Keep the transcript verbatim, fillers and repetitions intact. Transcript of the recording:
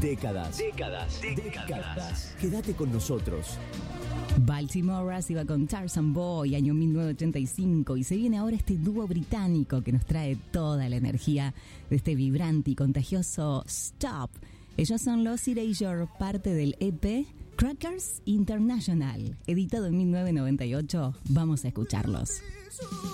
Décadas. Décadas. Décadas. Quédate con nosotros. Baltimore iba con Tarzan Boy, año mil novecientos ochenta y cinco, y se viene ahora este dúo británico que nos trae toda la energía de este vibrante y contagioso Stop. Ellos son los Erasure, parte del E P Crackers International, editado en mil novecientos noventa y ocho. Vamos a escucharlos.